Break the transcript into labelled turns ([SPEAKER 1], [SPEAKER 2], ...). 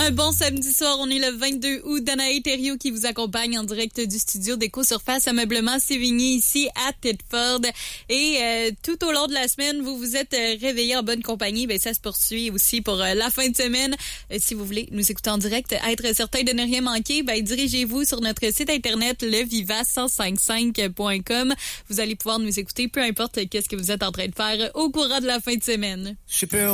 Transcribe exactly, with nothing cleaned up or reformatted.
[SPEAKER 1] un bon samedi soir. On est le vingt-deux août. Danae Thériault qui vous accompagne en direct du studio d'Éco-Surface Ameublement Sévigné ici à Thetford. Et euh, tout au long de la semaine, vous vous êtes euh, réveillés en bonne compagnie. Ben ça se poursuit aussi pour euh, la fin de semaine. Euh, si vous voulez nous écouter en direct, être certain de ne rien manquer, ben dirigez-vous sur notre site internet le viva cent cinquante-cinq point com. Vous allez pouvoir nous écouter peu importe qu'est-ce que vous êtes en train de faire au courant de la fin de semaine.
[SPEAKER 2] Super.